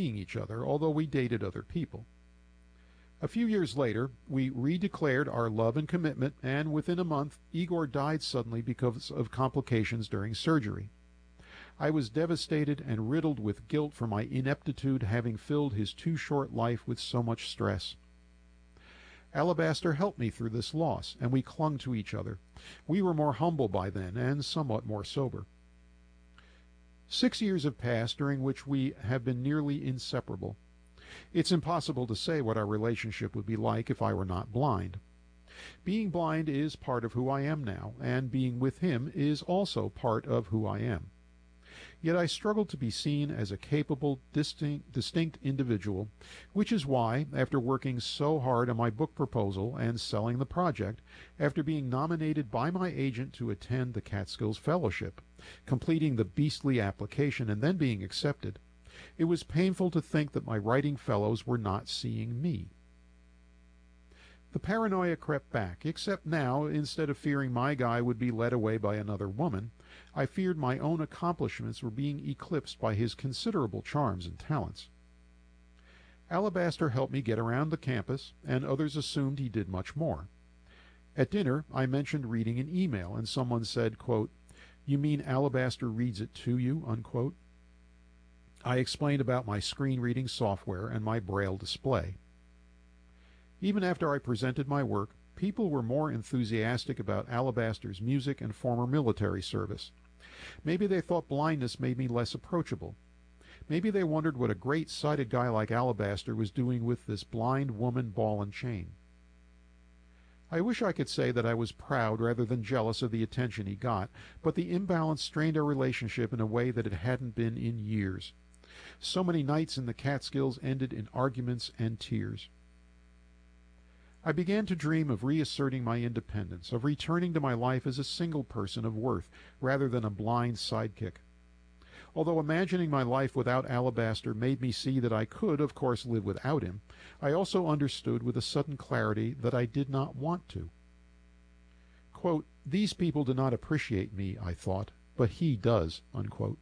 seeing each other, although we dated other people. A few years later, we redeclared our love and commitment, and within a month, Igor died suddenly because of complications during surgery. I was devastated and riddled with guilt for my ineptitude, having filled his too short life with so much stress. Alabaster helped me through this loss, and we clung to each other. We were more humble by then, and somewhat more sober. 6 years have passed, during which we have been nearly inseparable. It's impossible to say what our relationship would be like if I were not blind. Being blind is part of who I am now, and being with him is also part of who I am. Yet I struggle to be seen as a capable, distinct individual, which is why, after working so hard on my book proposal and selling the project, after being nominated by my agent to attend the Catskills Fellowship, completing the beastly application and then being accepted, it was painful to think that my writing fellows were not seeing me. The paranoia crept back, except now, instead of fearing my guy would be led away by another woman, I feared my own accomplishments were being eclipsed by his considerable charms and talents. Alabaster helped me get around the campus, and others assumed he did much more. At dinner, I mentioned reading an email, and someone said, quote, "You mean Alabaster reads it to you?" unquote. I explained about my screen reading software and my Braille display. Even after I presented my work, people were more enthusiastic about Alabaster's music and former military service. Maybe they thought blindness made me less approachable. Maybe they wondered what a great sighted guy like Alabaster was doing with this blind woman ball and chain. I wish I could say that I was proud rather than jealous of the attention he got, but the imbalance strained our relationship in a way that it hadn't been in years. So many nights in the Catskills ended in arguments and tears. I began to dream of reasserting my independence, of returning to my life as a single person of worth, rather than a blind sidekick. Although imagining my life without Alabaster made me see that I could, of course, live without him, I also understood with a sudden clarity that I did not want to. Quote, "These people do not appreciate me," I thought, "but he does," unquote.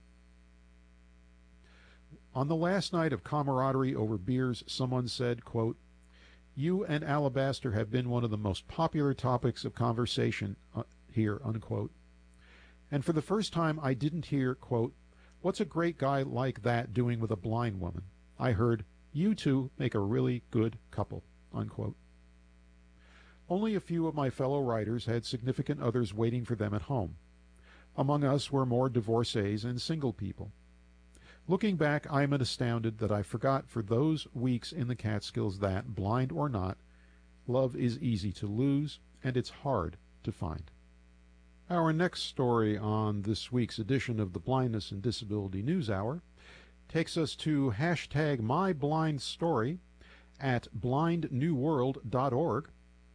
On the last night of camaraderie over beers, someone said, quote, "You and Alabaster have been one of the most popular topics of conversation here," unquote. And for the first time I didn't hear, quote, "What's a great guy like that doing with a blind woman?" I heard, "You two make a really good couple," unquote. Only a few of my fellow writers had significant others waiting for them at home. Among us were more divorcees and single people. Looking back, I am astounded that I forgot for those weeks in the Catskills that, blind or not, love is easy to lose, and it's hard to find. Our next story on this week's edition of the Blindness and Disability News Hour takes us to hashtag MyBlindStory at blindnewworld.org.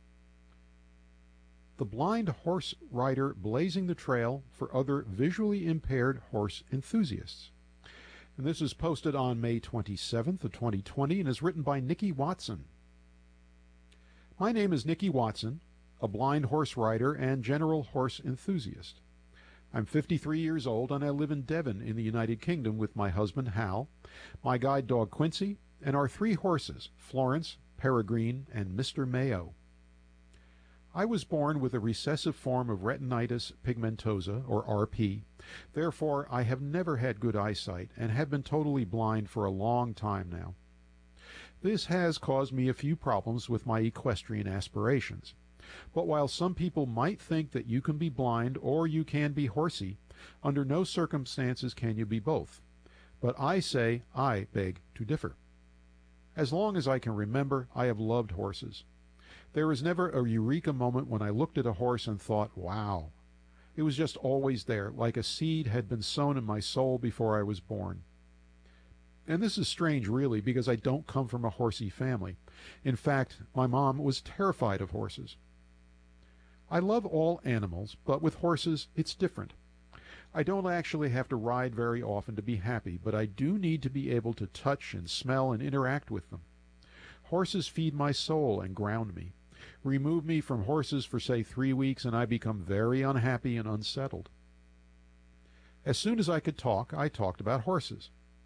The blind horse rider blazing the trail for other visually impaired horse enthusiasts. And this is posted on May 27th of 2020 and is written by Nikki Watson. My name is Nikki Watson, a blind horse rider and general horse enthusiast. I'm 53 years old and I live in Devon in the United Kingdom with my husband Hal, my guide dog Quincy, and our 3 horses, Florence, Peregrine, and Mr. Mayo. I was born with a recessive form of retinitis pigmentosa, or RP. Therefore, I have never had good eyesight and have been totally blind for a long time now. This has caused me a few problems with my equestrian aspirations. But while some people might think that you can be blind or you can be horsey, under no circumstances can you be both. But I say I beg to differ. As long as I can remember, I have loved horses. There was never a eureka moment when I looked at a horse and thought, wow. It was just always there, like a seed had been sown in my soul before I was born. And this is strange, really, because I don't come from a horsey family. In fact, my mom was terrified of horses. I love all animals, but with horses, it's different. I don't actually have to ride very often to be happy, but I do need to be able to touch and smell and interact with them. Horses feed my soul and ground me. Remove me from horses for, say, 3 weeks, and I become very unhappy and unsettled. As soon as I could talk, I talked about horses.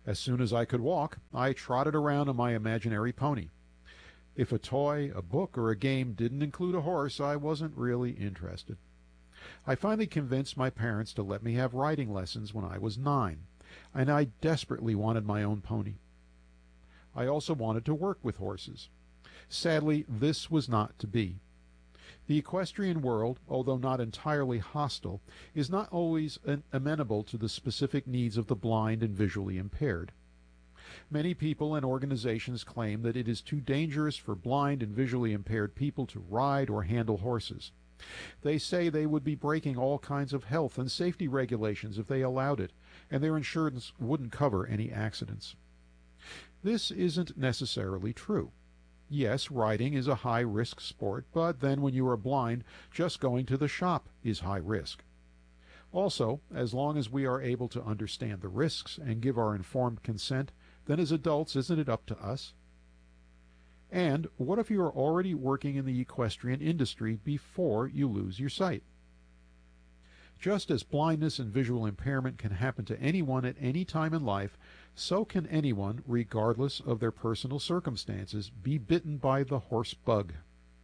As soon as I could walk, I trotted around on my imaginary pony. If a toy, a book, or a game didn't include a horse, I wasn't really interested. I finally convinced my parents to let me have riding lessons when I was 9, and I desperately wanted my own pony. I also wanted to work with horses. Sadly, this was not to be. The equestrian world, although not entirely hostile, is not always amenable to the specific needs of the blind and visually impaired. Many people and organizations claim that it is too dangerous for blind and visually impaired people to ride or handle horses. They say they would be breaking all kinds of health and safety regulations if they allowed it, and their insurance wouldn't cover any accidents. This isn't necessarily true. Yes, riding is a high-risk sport, but then when you are blind, just going to the shop is high risk. Also, as long as we are able to understand the risks and give our informed consent, then as adults, isn't it up to us? And what if you are already working in the equestrian industry before you lose your sight? Just as blindness and visual impairment can happen to anyone at any time in life, so can anyone, regardless of their personal circumstances, be bitten by the horse bug.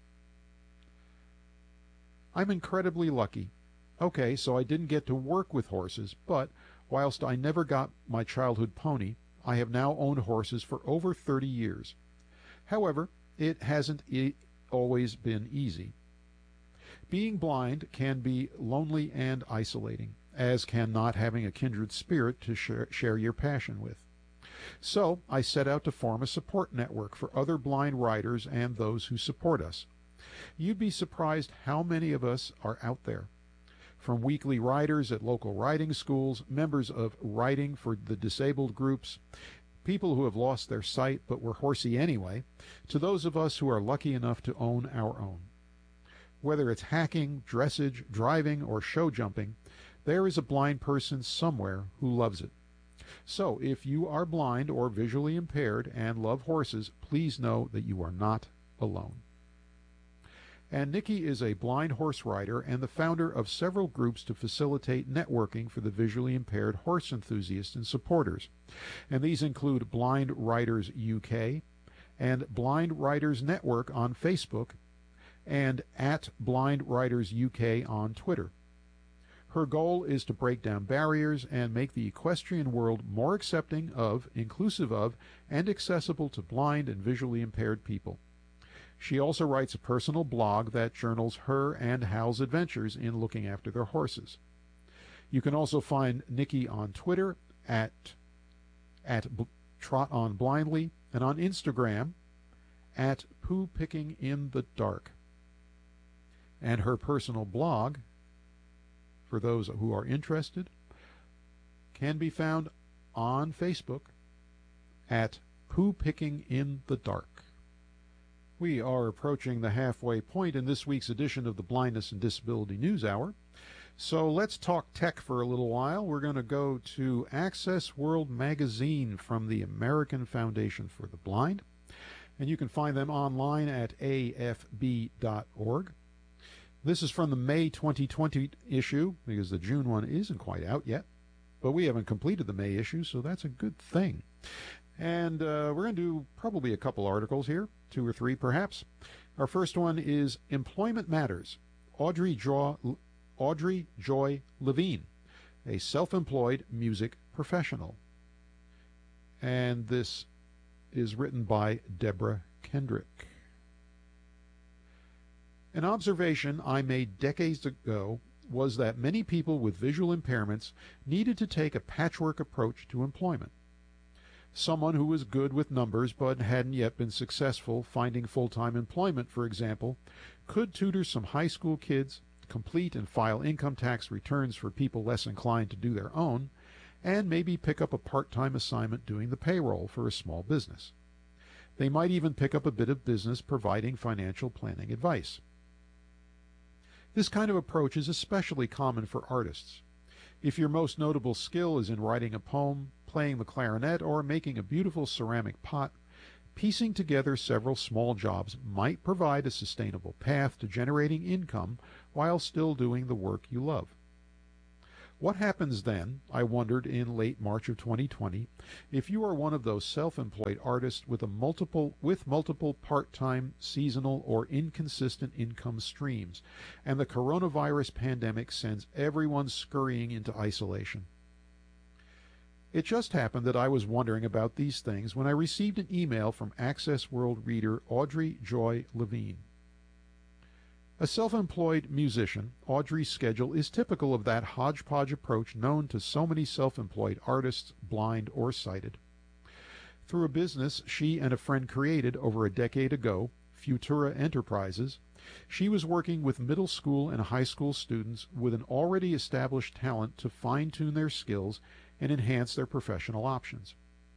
I'm incredibly lucky. Okay, so I didn't get to work with horses, but whilst I never got my childhood pony, I have now owned horses for over 30 years. However, it hasn't always been easy. Being blind can be lonely and isolating, as can not having a kindred spirit to share your passion with. So I set out to form a support network for other blind riders and those who support us. You'd be surprised how many of us are out there. From weekly riders at local riding schools, members of Riding for the Disabled groups, people who have lost their sight but were horsey anyway, to those of us who are lucky enough to own our own. Whether it's hacking, dressage, driving, or show jumping, there is a blind person somewhere who loves it. So if you are blind or visually impaired and love horses, please know that you are not alone. And Nikki is a blind horse rider and the founder of several groups to facilitate networking for the visually impaired horse enthusiasts and supporters. And these include Blind Riders UK and Blind Riders Network on Facebook and at Blind Riders UK on Twitter. Her goal is to break down barriers and make the equestrian world more accepting of, inclusive of, and accessible to blind and visually impaired people. She also writes a personal blog that journals her and Hal's adventures in looking after their horses. You can also find Nikki on Twitter at Trot On Blindly and on Instagram at Poo Picking in the Dark. And her personal blog, for those who are interested, can be found on Facebook at Poo Picking in the Dark. We are approaching the halfway point in this week's edition of the Blindness and Disability News Hour. So let's talk tech for a little while. We're going to go to Access World Magazine from the American Foundation for the Blind. And you can find them online at afb.org. This is from the May 2020 issue, because the June one isn't quite out yet. But we haven't completed the May issue, so that's a good thing. And we're going to do probably a couple articles here, 2 or 3 perhaps. Our first one is Employment Matters. Audrey Joy Levine, a self-employed music professional. And this is written by Deborah Kendrick. An observation I made decades ago was that many people with visual impairments needed to take a patchwork approach to employment. Someone who was good with numbers but hadn't yet been successful finding full-time employment, for example, could tutor some high school kids, complete and file income tax returns for people less inclined to do their own, and maybe pick up a part-time assignment doing the payroll for a small business. They might even pick up a bit of business providing financial planning advice. This kind of approach is especially common for artists. If your most notable skill is in writing a poem, playing the clarinet, or making a beautiful ceramic pot, piecing together several small jobs might provide a sustainable path to generating income while still doing the work you love. What happens then, I wondered in late March of 2020, if you are one of those self-employed artists with multiple part-time, seasonal, or inconsistent income streams, and the coronavirus pandemic sends everyone scurrying into isolation? It just happened that I was wondering about these things when I received an email from Access World reader Audrey Joy Levine. A self-employed musician, Audrey's schedule is typical of that hodgepodge approach known to so many self-employed artists, blind or sighted. Through a business she and a friend created over a decade ago, Futura Enterprises, she was working with middle school and high school students with an already established talent to fine-tune their skills and enhance their professional options.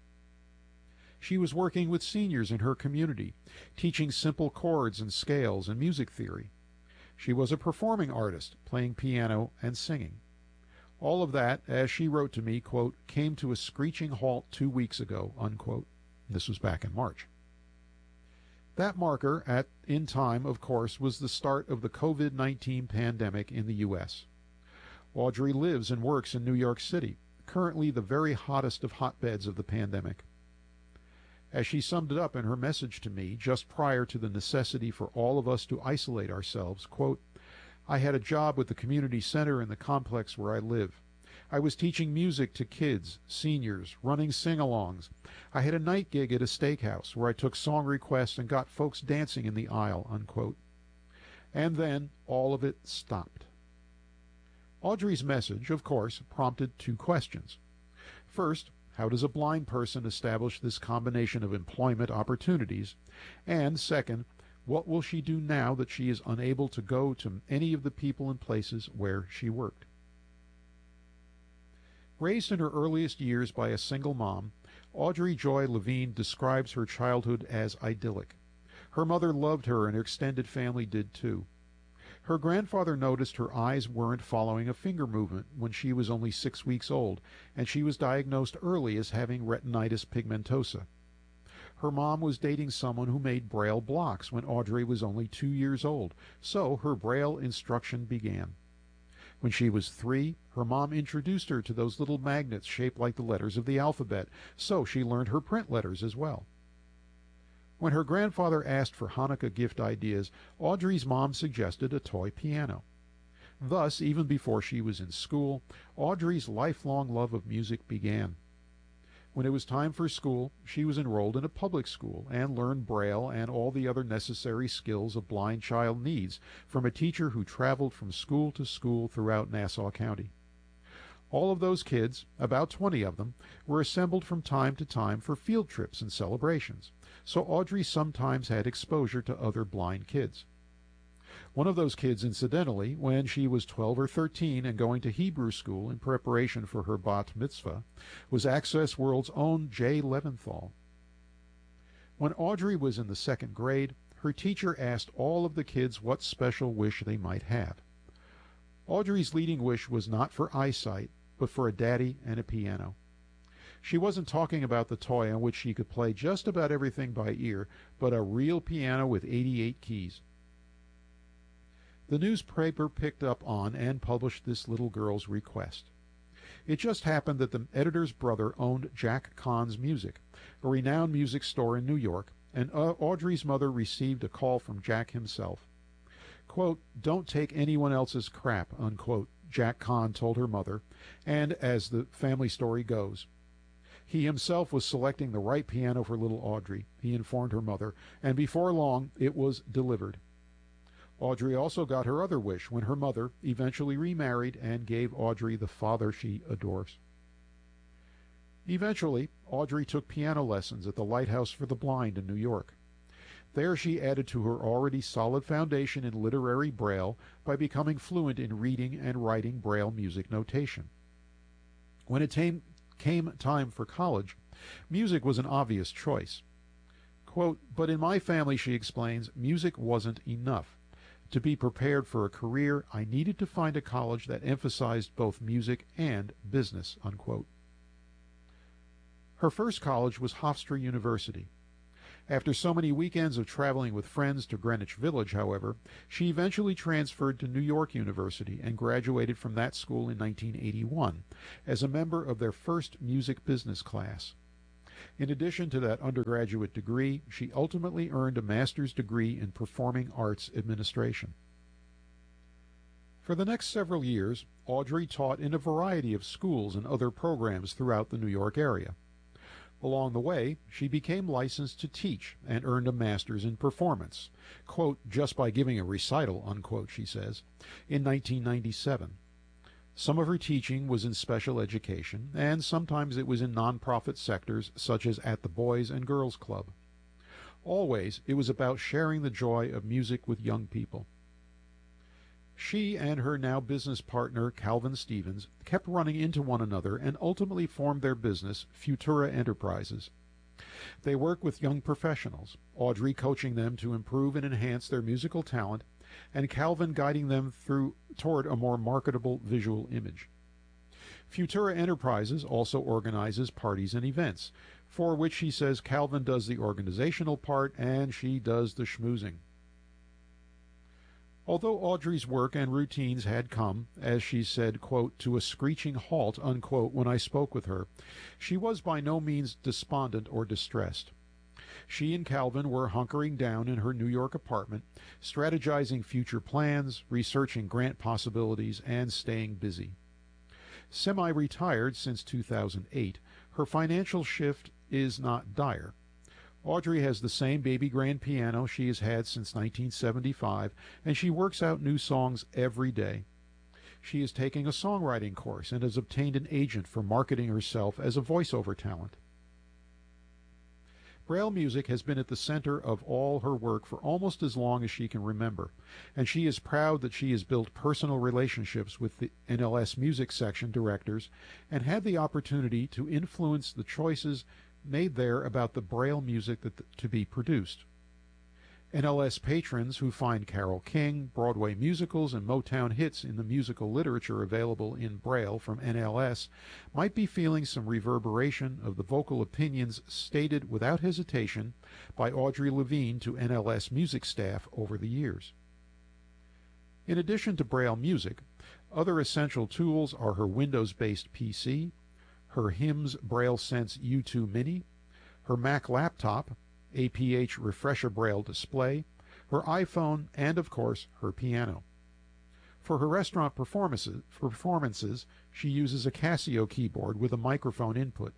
She was working with seniors in her community, teaching simple chords and scales and music theory. She was a performing artist, playing piano and singing. All of that, as she wrote to me, quote, came to a screeching halt 2 weeks ago, unquote. This was back in March. That marker in time, of course, was the start of the COVID-19 pandemic in the U.S. Audrey lives and works in New York City, currently the very hottest of hotbeds of the pandemic. As she summed it up in her message to me just prior to the necessity for all of us to isolate ourselves, quote, I had a job with the community center in the complex where I live. I was teaching music to kids, seniors, running sing-alongs. I had a night gig at a steakhouse where I took song requests and got folks dancing in the aisle, unquote. And then all of it stopped. Audrey's message, of course, prompted 2 questions. First, how does a blind person establish this combination of employment opportunities? And second, what will she do now that she is unable to go to any of the people and places where she worked? Raised in her earliest years by a single mom, Audrey Joy Levine describes her childhood as idyllic. Her mother loved her and her extended family did too. Her grandfather noticed her eyes weren't following a finger movement when she was only 6 weeks old, and she was diagnosed early as having retinitis pigmentosa. Her mom was dating someone who made Braille blocks when Audrey was only 2 years old, so her Braille instruction began. When she was 3, her mom introduced her to those little magnets shaped like the letters of the alphabet, so she learned her print letters as well. When her grandfather asked for Hanukkah gift ideas, Audrey's mom suggested a toy piano. Thus, even before she was in school, Audrey's lifelong love of music began. When it was time for school, she was enrolled in a public school and learned Braille and all the other necessary skills a blind child needs from a teacher who traveled from school to school throughout Nassau County. All of those kids, about 20 of them, were assembled from time to time for field trips and celebrations, so Audrey sometimes had exposure to other blind kids. One of those kids, incidentally, when she was 12 or 13 and going to Hebrew school in preparation for her bat mitzvah, was Access World's own Jay Leventhal. When Audrey was in the 2nd grade, her teacher asked all of the kids what special wish they might have. Audrey's leading wish was not for eyesight, but for a daddy and a piano. She wasn't talking about the toy on which she could play just about everything by ear, but a real piano with 88 keys. The newspaper picked up on and published this little girl's request. It just happened that the editor's brother owned Jack Kahn's Music, a renowned music store in New York, and Audrey's mother received a call from Jack himself. Quote, don't take anyone else's crap, unquote, Jack Kahn told her mother, and as the family story goes, he himself was selecting the right piano for little Audrey, he informed her mother, and before long it was delivered. Audrey also got her other wish when her mother eventually remarried and gave Audrey the father she adores. Eventually, Audrey took piano lessons at the Lighthouse for the Blind in New York. There she added to her already solid foundation in literary Braille by becoming fluent in reading and writing Braille music notation. When it came time for college, music was an obvious choice. Quote, but in my family, she explains, music wasn't enough. To be prepared for a career, I needed to find a college that emphasized both music and business, unquote. Her first college was Hofstra University. After so many weekends of traveling with friends to Greenwich Village, however, she eventually transferred to New York University and graduated from that school in 1981 as a member of their first music business class. In addition to that undergraduate degree, she ultimately earned a master's degree in performing arts administration. For the next several years, Audrey taught in a variety of schools and other programs throughout the New York area. Along the way, she became licensed to teach and earned a master's in performance, quote, just by giving a recital, unquote, she says, in 1997. Some of her teaching was in special education, and sometimes it was in nonprofit sectors such as at the Boys and Girls Club. Always, it was about sharing the joy of music with young people. She and her now business partner, Calvin Stevens, kept running into one another and ultimately formed their business, Futura Enterprises. They work with young professionals, Audrey coaching them to improve and enhance their musical talent, and Calvin guiding them toward a more marketable visual image. Futura Enterprises also organizes parties and events, for which she says Calvin does the organizational part and she does the schmoozing. Although Audrey's work and routines had come, as she said, quote, to a screeching halt, unquote, when I spoke with her, she was by no means despondent or distressed. She and Calvin were hunkering down in her New York apartment, strategizing future plans, researching grant possibilities, and staying busy. Semi-retired since 2008, her financial shift is not dire. Audrey has the same baby grand piano she has had since 1975, and she works out new songs every day. She is taking a songwriting course and has obtained an agent for marketing herself as a voiceover talent. Braille music has been at the center of all her work for almost as long as she can remember, and she is proud that she has built personal relationships with the NLS Music Section directors and had the opportunity to influence the choices made there about the Braille music to be produced. NLS patrons who find Carole King, Broadway musicals, and Motown hits in the musical literature available in Braille from NLS might be feeling some reverberation of the vocal opinions stated without hesitation by Audrey Levine to NLS music staff over the years. In addition to Braille music, other essential tools are her Windows-based PC, her HIMS Braille Sense U2 Mini, her Mac laptop, APH Refresher Braille display, her iPhone, and of course her piano. For her restaurant performances, she uses a Casio keyboard with a microphone input.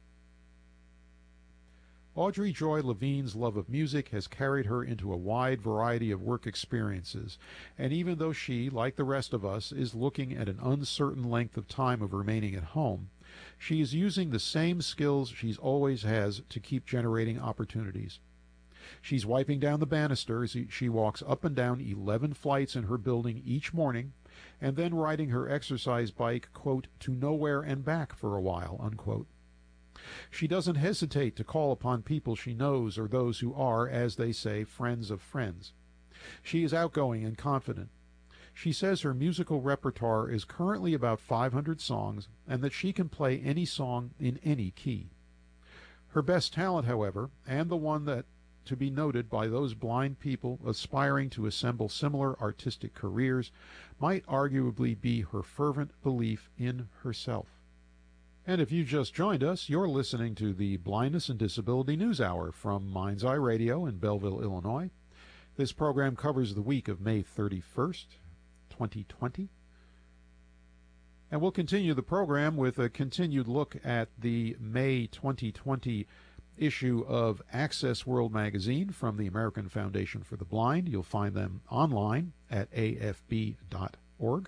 Audrey Joy Levine's love of music has carried her into a wide variety of work experiences, and even though she, like the rest of us, is looking at an uncertain length of time of remaining at home, she is using the same skills she always has to keep generating opportunities. She's wiping down the banister as she walks up and down 11 flights in her building each morning, and then riding her exercise bike, quote, to nowhere and back for a while, unquote. She doesn't hesitate to call upon people she knows or those who are, as they say, friends of friends. She is outgoing and confident. She says her musical repertoire is currently about 500 songs and that she can play any song in any key. Her best talent, however, and the one that to be noted by those blind people aspiring to assemble similar artistic careers, might arguably be her fervent belief in herself. And if you just joined us, you're listening to the Blindness and Disability News Hour from Mind's Eye Radio in Belleville, Illinois. This program covers the week of May 31st, 2020. And we'll continue the program with a continued look at the May 2020 issue of Access World Magazine from the American Foundation for the Blind. You'll find them online at afb.org.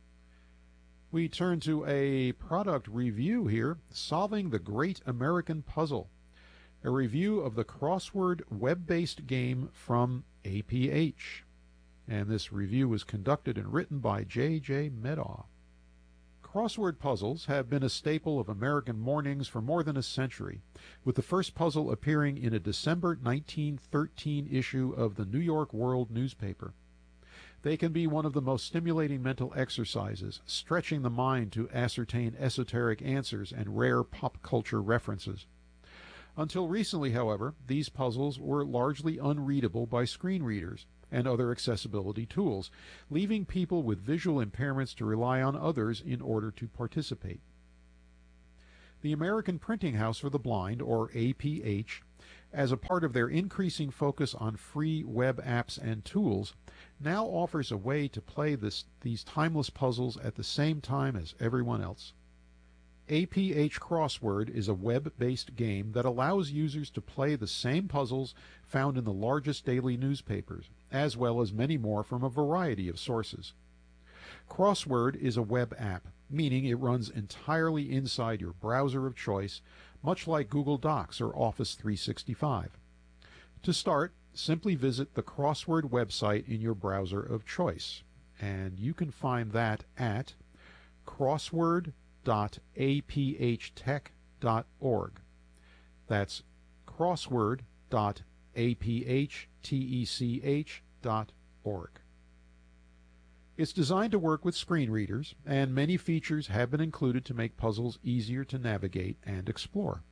We turn to a product review here, Solving the Great American Puzzle, a review of the crossword web-based game from APH. And this review was conducted and written by J.J. Medaw. Crossword puzzles have been a staple of American mornings for more than a century, with the first puzzle appearing in a December 1913 issue of the New York World newspaper. They can be one of the most stimulating mental exercises, stretching the mind to ascertain esoteric answers and rare pop culture references. Until recently, however, these puzzles were largely unreadable by screen readers and other accessibility tools, leaving people with visual impairments to rely on others in order to participate. The American Printing House for the Blind, or APH, as a part of their increasing focus on free web apps and tools, now offers a way to play these timeless puzzles at the same time as everyone else. APH Crossword is a web-based game that allows users to play the same puzzles found in the largest daily newspapers, as well as many more from a variety of sources. Crossword is a web app, meaning it runs entirely inside your browser of choice, much like Google Docs or Office 365. To start, simply visit the Crossword website in your browser of choice, and you can find that at crossword.aphtech.org. That's crossword.aphtech.org. It's designed to work with screen readers, and many features have been included to make puzzles easier to navigate and explore.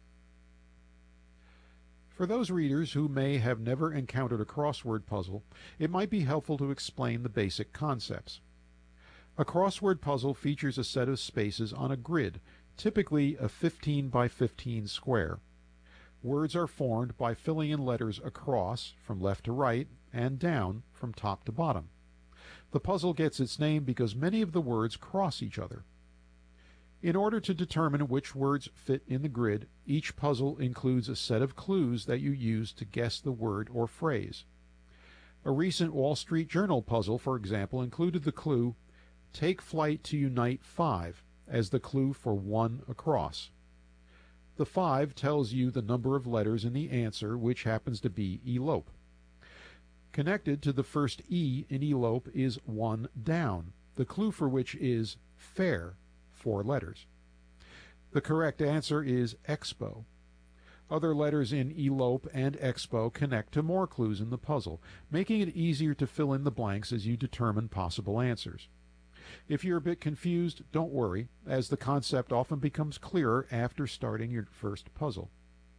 For those readers who may have never encountered a crossword puzzle, it might be helpful to explain the basic concepts. A crossword puzzle features a set of spaces on a grid, typically a 15 by 15 square. Words are formed by filling in letters across, from left to right, and down, from top to bottom. The puzzle gets its name because many of the words cross each other. In order to determine which words fit in the grid, each puzzle includes a set of clues that you use to guess the word or phrase. A recent Wall Street Journal puzzle, for example, included the clue, "Take flight to Unite 5," as the clue for 1 across. The 5 tells you the number of letters in the answer, which happens to be elope. Connected to the first E in elope is 1 down, the clue for which is fair, 4 letters. The correct answer is expo. Other letters in elope and expo connect to more clues in the puzzle, making it easier to fill in the blanks as you determine possible answers. If you're a bit confused, don't worry, as the concept often becomes clearer after starting your first puzzle.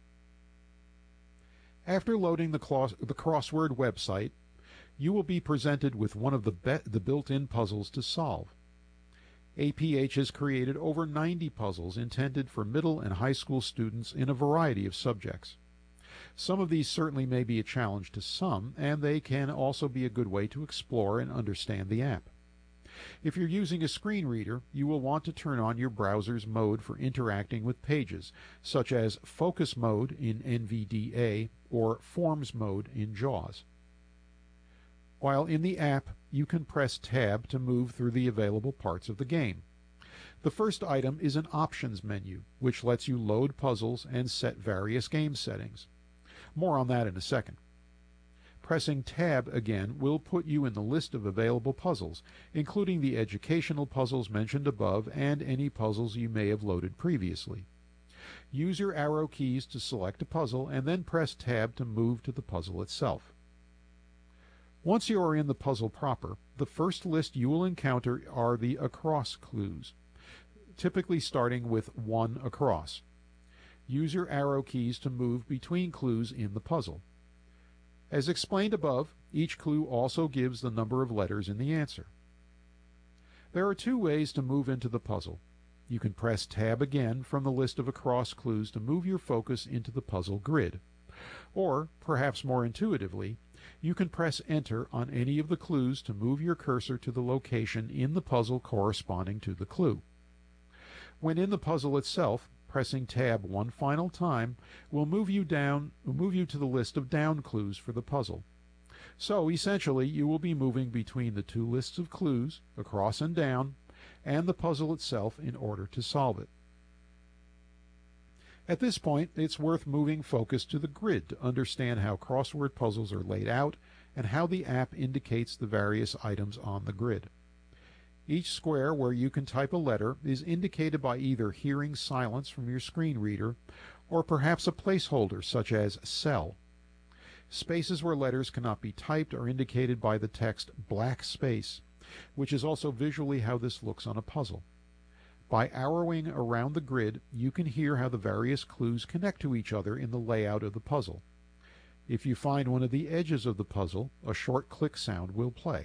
After loading the crossword website, you will be presented with one of the built-in puzzles to solve. APH has created over 90 puzzles intended for middle and high school students in a variety of subjects. Some of these certainly may be a challenge to some, and they can also be a good way to explore and understand the app. If you're using a screen reader, you will want to turn on your browser's mode for interacting with pages, such as Focus Mode in NVDA or Forms Mode in JAWS. While in the app, you can press Tab to move through the available parts of the game. The first item is an Options menu, which lets you load puzzles and set various game settings. More on that in a second. Pressing Tab again will put you in the list of available puzzles, including the educational puzzles mentioned above and any puzzles you may have loaded previously. Use your arrow keys to select a puzzle and then press Tab to move to the puzzle itself. Once you are in the puzzle proper, the first list you will encounter are the across clues, typically starting with 1 across. Use your arrow keys to move between clues in the puzzle. As explained above, each clue also gives the number of letters in the answer. There are 2 ways to move into the puzzle. You can press Tab again from the list of across clues to move your focus into the puzzle grid. Or, perhaps more intuitively, you can press Enter on any of the clues to move your cursor to the location in the puzzle corresponding to the clue. When in the puzzle itself, pressing Tab one final time will move you to the list of down clues for the puzzle. So, essentially, you will be moving between the 2 lists of clues, across and down, and the puzzle itself in order to solve it. At this point, it's worth moving focus to the grid to understand how crossword puzzles are laid out and how the app indicates the various items on the grid. Each square where you can type a letter is indicated by either hearing silence from your screen reader or perhaps a placeholder such as cell. Spaces where letters cannot be typed are indicated by the text black space, which is also visually how this looks on a puzzle. By arrowing around the grid, you can hear how the various clues connect to each other in the layout of the puzzle. If you find one of the edges of the puzzle, a short click sound will play.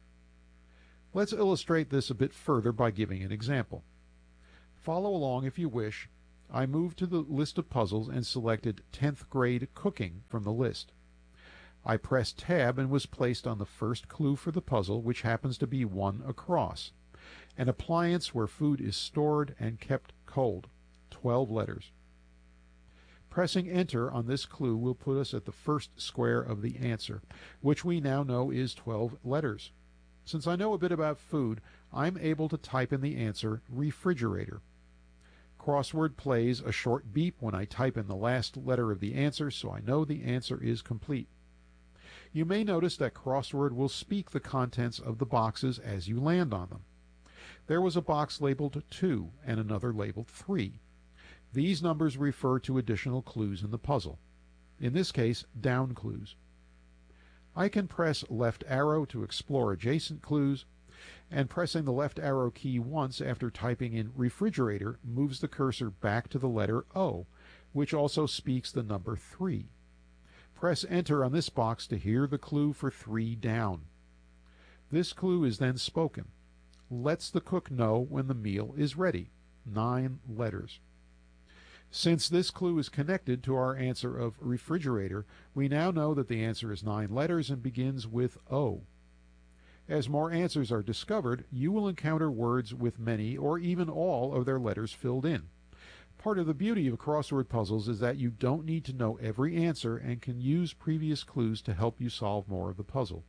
Let's illustrate this a bit further by giving an example. Follow along if you wish. I moved to the list of puzzles and selected 10th grade cooking from the list. I pressed Tab and was placed on the first clue for the puzzle, which happens to be one across. An appliance where food is stored and kept cold. 12 letters. Pressing Enter on this clue will put us at the first square of the answer, which we now know is 12 letters. Since I know a bit about food, I'm able to type in the answer refrigerator. Crossword plays a short beep when I type in the last letter of the answer, so I know the answer is complete. You may notice that Crossword will speak the contents of the boxes as you land on them. There was a box labeled 2 and another labeled 3. These numbers refer to additional clues in the puzzle. In this case, down clues. I can press left arrow to explore adjacent clues, and pressing the left arrow key once after typing in refrigerator moves the cursor back to the letter O, which also speaks the number 3. Press Enter on this box to hear the clue for 3 down. This clue is then spoken. Lets the cook know when the meal is ready. 9 letters. Since this clue is connected to our answer of refrigerator, we now know that the answer is 9 letters and begins with O. As more answers are discovered, you will encounter words with many or even all of their letters filled in. Part of the beauty of crossword puzzles is that you don't need to know every answer and can use previous clues to help you solve more of the puzzle.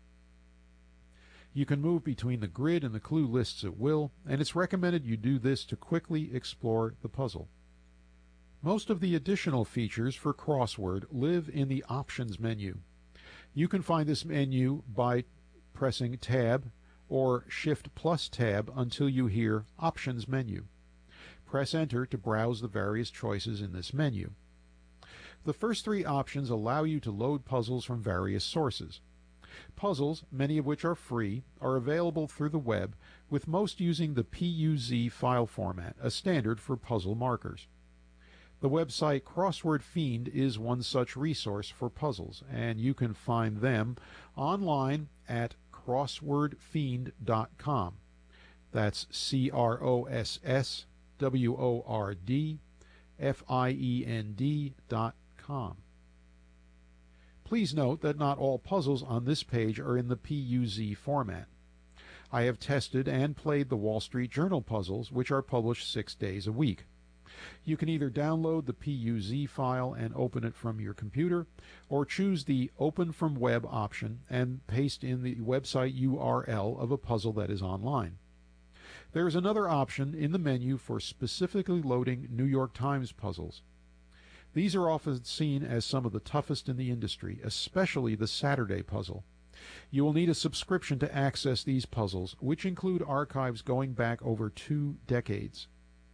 You can move between the grid and the clue lists at will, and it's recommended you do this to quickly explore the puzzle. Most of the additional features for crossword live in the Options menu. You can find this menu by pressing Tab or Shift plus Tab until you hear Options menu. Press Enter to browse the various choices in this menu. The first 3 options allow you to load puzzles from various sources. Puzzles, many of which are free, are available through the web, with most using the PUZ file format, a standard for puzzle markers. The website Crossword Fiend is one such resource for puzzles, and you can find them online at crosswordfiend.com. That's CROSSWORDFIEND.com. Please note that not all puzzles on this page are in the PUZ format. I have tested and played the Wall Street Journal puzzles, which are published 6 days a week. You can either download the PUZ file and open it from your computer, or choose the Open from Web option and paste in the website URL of a puzzle that is online. There is another option in the menu for specifically loading New York Times puzzles. These are often seen as some of the toughest in the industry, especially the Saturday puzzle. You will need a subscription to access these puzzles, which include archives going back over 2 decades.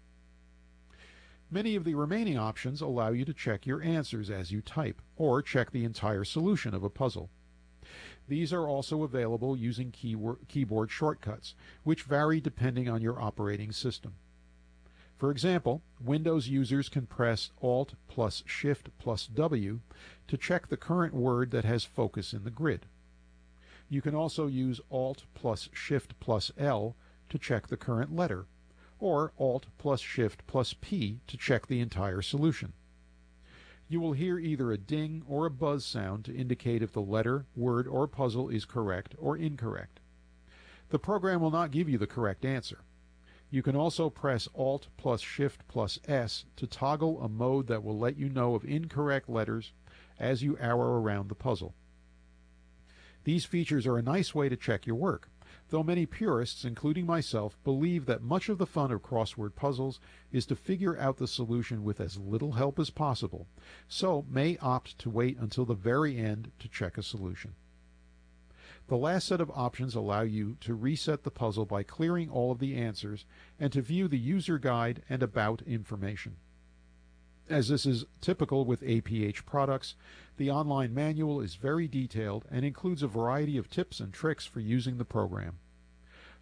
Many of the remaining options allow you to check your answers as you type, or check the entire solution of a puzzle. These are also available using keyboard shortcuts, which vary depending on your operating system. For example, Windows users can press Alt plus Shift plus W to check the current word that has focus in the grid. You can also use Alt plus Shift plus L to check the current letter, or Alt plus Shift plus P to check the entire solution. You will hear either a ding or a buzz sound to indicate if the letter, word, or puzzle is correct or incorrect. The program will not give you the correct answer. You can also press Alt plus Shift plus S to toggle a mode that will let you know of incorrect letters as you arrow around the puzzle. These features are a nice way to check your work, though many purists, including myself, believe that much of the fun of crossword puzzles is to figure out the solution with as little help as possible, so may opt to wait until the very end to check a solution. The last set of options allow you to reset the puzzle by clearing all of the answers and to view the user guide and about information. As this is typical with APH products, the online manual is very detailed and includes a variety of tips and tricks for using the program.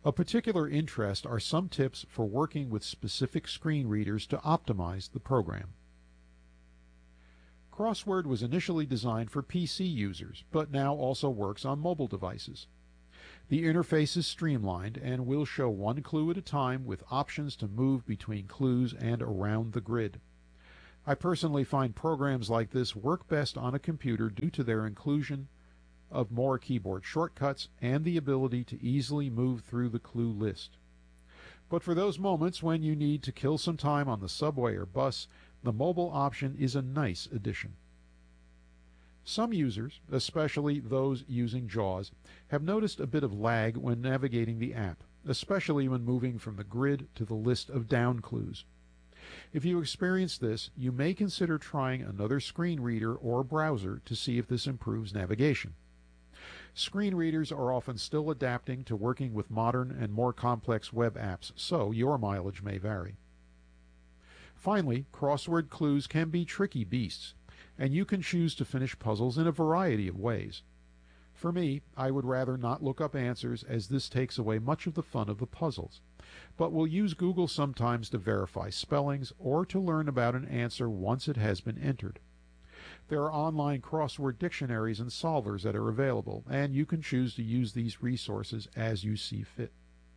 Of particular interest are some tips for working with specific screen readers to optimize the program. Crossword was initially designed for PC users, but now also works on mobile devices. The interface is streamlined and will show one clue at a time with options to move between clues and around the grid. I personally find programs like this work best on a computer due to their inclusion of more keyboard shortcuts and the ability to easily move through the clue list. But for those moments when you need to kill some time on the subway or bus, the mobile option is a nice addition. Some users, especially those using JAWS, have noticed a bit of lag when navigating the app, especially when moving from the grid to the list of down clues. If you experience this, you may consider trying another screen reader or browser to see if this improves navigation. Screen readers are often still adapting to working with modern and more complex web apps, so your mileage may vary. Finally, crossword clues can be tricky beasts, and you can choose to finish puzzles in a variety of ways. For me, I would rather not look up answers as this takes away much of the fun of the puzzles, but will use Google sometimes to verify spellings or to learn about an answer once it has been entered. There are online crossword dictionaries and solvers that are available, and you can choose to use these resources as you see fit.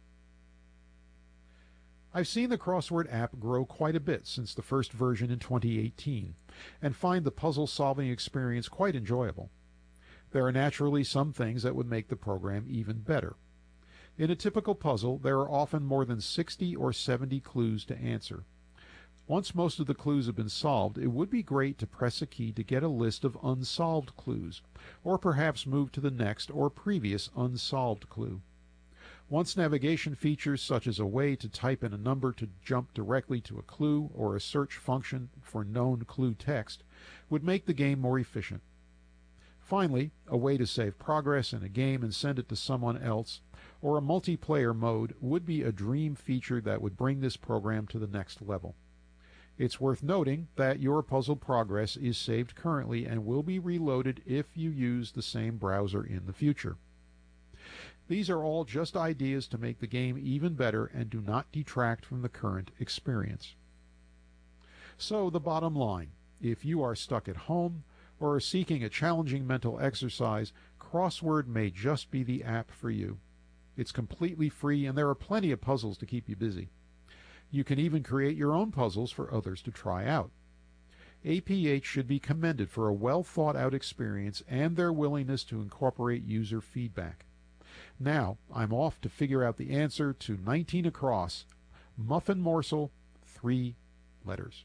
I've seen the crossword app grow quite a bit since the first version in 2018, and find the puzzle-solving experience quite enjoyable. There are naturally some things that would make the program even better. In a typical puzzle, there are often more than 60 or 70 clues to answer. Once most of the clues have been solved, it would be great to press a key to get a list of unsolved clues, or perhaps move to the next or previous unsolved clue. Once navigation features such as a way to type in a number to jump directly to a clue or a search function for known clue text would make the game more efficient. Finally, a way to save progress in a game and send it to someone else, or a multiplayer mode would be a dream feature that would bring this program to the next level. It's worth noting that your puzzle progress is saved currently and will be reloaded if you use the same browser in the future. These are all just ideas to make the game even better and do not detract from the current experience. So the bottom line, if you are stuck at home or are seeking a challenging mental exercise, Crossword may just be the app for you. It's completely free and there are plenty of puzzles to keep you busy. You can even create your own puzzles for others to try out. APH should be commended for a well-thought-out experience and their willingness to incorporate user feedback. Now, I'm off to figure out the answer to 19 across, muffin morsel, 3 letters.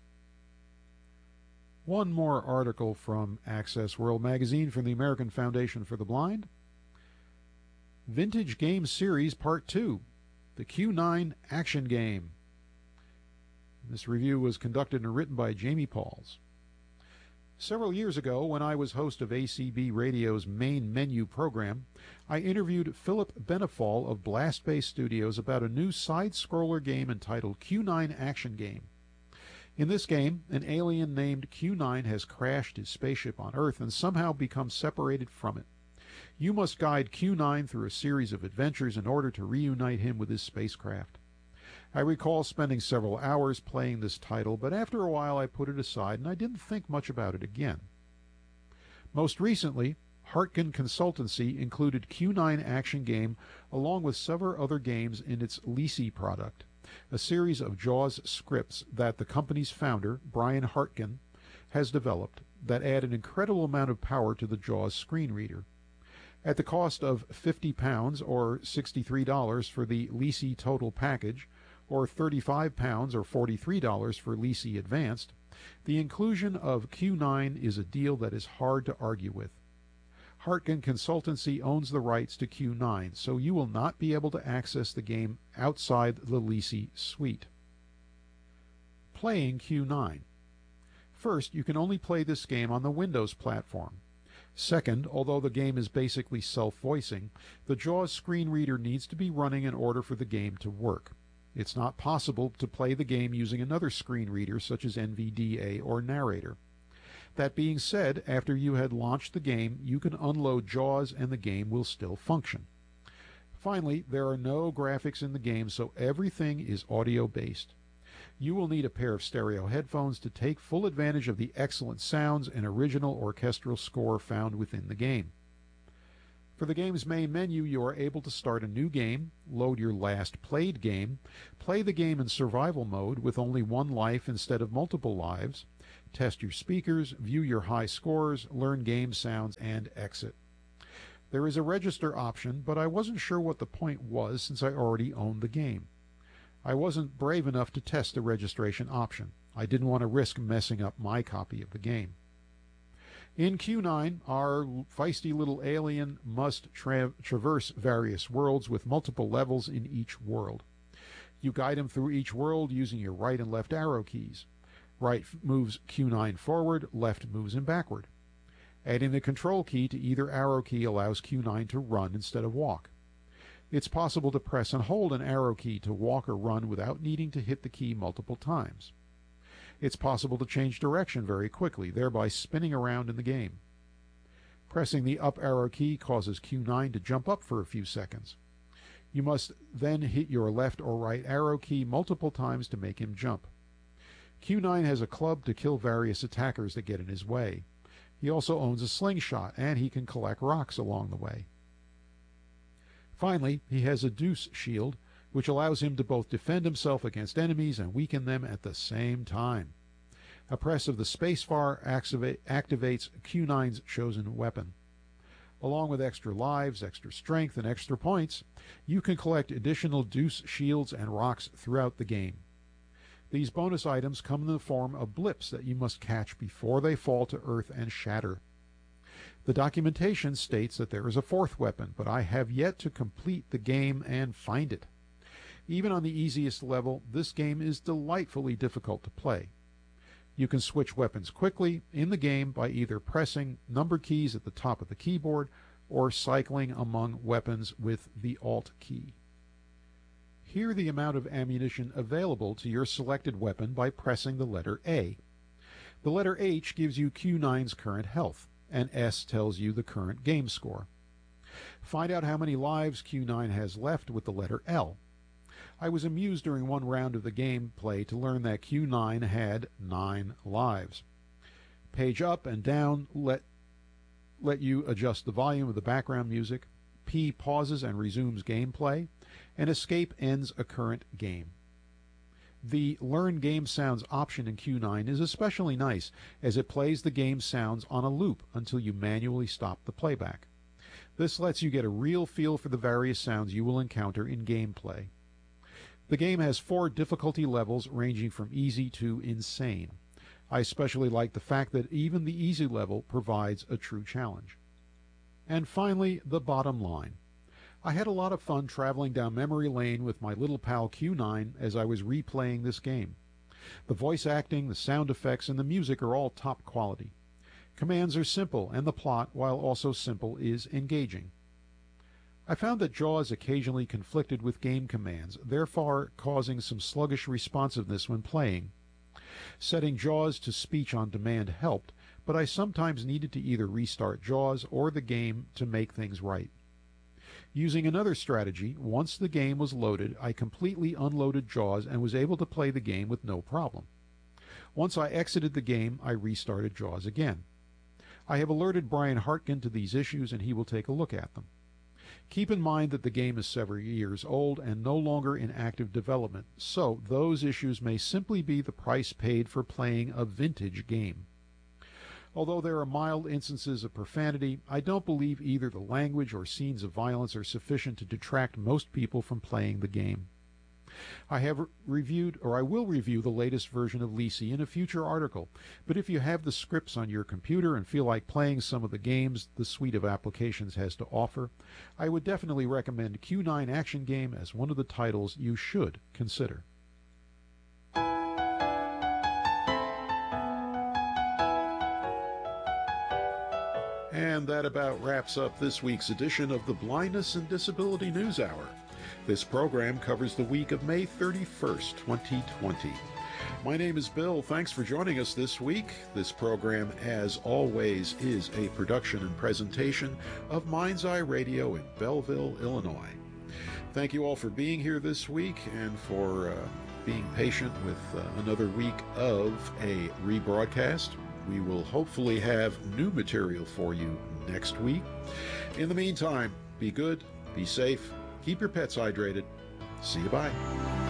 One more article from Access World Magazine from the American Foundation for the Blind. Vintage Game Series Part 2, the Q9 Action Game. This review was conducted and written by Jamie Pauls. Several years ago, when I was host of ACB Radio's Main Menu program, I interviewed Philip Benefall of Blast Bay Studios about a new side-scroller game entitled Q9 Action Game. In this game, an alien named Q9 has crashed his spaceship on Earth and somehow become separated from it. You must guide Q9 through a series of adventures in order to reunite him with his spacecraft. I recall spending several hours playing this title, but after a while I put it aside and I didn't think much about it again. Most recently, Hartgen Consultancy included Q9 Action Game along with several other games in its Lisi product, a series of JAWS scripts that the company's founder, Brian Hartgen, has developed that add an incredible amount of power to the JAWS screen reader. At the cost of £50 or $63 for the Lisi Total package, or £35 or $43 for Lisi Advanced, the inclusion of Q9 is a deal that is hard to argue with. Hartgen Consultancy owns the rights to Q9, so you will not be able to access the game outside the Lisi suite. Playing Q9. First, you can only play this game on the Windows platform. Second, although the game is basically self-voicing, the JAWS screen reader needs to be running in order for the game to work. It's not possible to play the game using another screen reader such as NVDA or Narrator. That being said, after you had launched the game, you can unload JAWS and the game will still function. Finally, there are no graphics in the game, so everything is audio-based. You will need a pair of stereo headphones to take full advantage of the excellent sounds and original orchestral score found within the game. For the game's main menu, you are able to start a new game, load your last played game, play the game in survival mode with only one life instead of multiple lives, test your speakers, view your high scores, learn game sounds, and exit. There is a register option, but I wasn't sure what the point was since I already owned the game. I wasn't brave enough to test the registration option. I didn't want to risk messing up my copy of the game. In Q9, our feisty little alien must traverse various worlds with multiple levels in each world. You guide him through each world using your right and left arrow keys. Right moves Q9 forward, left moves him backward. Adding the control key to either arrow key allows Q9 to run instead of walk. It's possible to press and hold an arrow key to walk or run without needing to hit the key multiple times. It's possible to change direction very quickly, thereby spinning around in the game. Pressing the up arrow key causes Q9 to jump up for a few seconds. You must then hit your left or right arrow key multiple times to make him jump. Q9 has a club to kill various attackers that get in his way. He also owns a slingshot, and he can collect rocks along the way. Finally, he has a deuce shield, which allows him to both defend himself against enemies and weaken them at the same time. A press of the spacebar activates Q9's chosen weapon. Along with extra lives, extra strength, and extra points, you can collect additional deuce shields and rocks throughout the game. These bonus items come in the form of blips that you must catch before they fall to Earth and shatter. The documentation states that there is a fourth weapon, but I have yet to complete the game and find it. Even on the easiest level, this game is delightfully difficult to play. You can switch weapons quickly in the game by either pressing number keys at the top of the keyboard or cycling among weapons with the Alt key. Hear the amount of ammunition available to your selected weapon by pressing the letter A. The letter H gives you Q9's current health, and S tells you the current game score. Find out how many lives Q9 has left with the letter L. I was amused during one round of the gameplay to learn that Q9 had 9 lives. Page up and down let you adjust the volume of the background music. P pauses and resumes gameplay, and escape ends a current game. The Learn Game Sounds option in Q9 is especially nice, as it plays the game sounds on a loop until you manually stop the playback. This lets you get a real feel for the various sounds you will encounter in gameplay. The game has 4 difficulty levels ranging from easy to insane. I especially like the fact that even the easy level provides a true challenge. And finally, the bottom line. I had a lot of fun traveling down memory lane with my little pal Q9 as I was replaying this game. The voice acting, the sound effects, and the music are all top quality. Commands are simple, and the plot, while also simple, is engaging. I found that JAWS occasionally conflicted with game commands, therefore causing some sluggish responsiveness when playing. Setting JAWS to speech on demand helped, but I sometimes needed to either restart JAWS or the game to make things right. Using another strategy, once the game was loaded, I completely unloaded JAWS and was able to play the game with no problem. Once I exited the game, I restarted JAWS again. I have alerted Brian Hartgen to these issues, and he will take a look at them. Keep in mind that the game is several years old and no longer in active development, so those issues may simply be the price paid for playing a vintage game. Although there are mild instances of profanity, I don't believe either the language or scenes of violence are sufficient to detract most people from playing the game. I have reviewed, or I will review, the latest version of Lisi in a future article, but if you have the scripts on your computer and feel like playing some of the games the suite of applications has to offer, I would definitely recommend Q9 Action Game as one of the titles you should consider. And that about wraps up this week's edition of the Blindness and Disability News Hour. This program covers the week of May 31st, 2020. My name is Bill. Thanks for joining us this week. This program, as always, is a production and presentation of Mind's Eye Radio in Belleville, Illinois. Thank you all for being here this week and for being patient with another week of a rebroadcast. We will hopefully have new material for you next week. In the meantime, be good, be safe, keep your pets hydrated. See you, bye.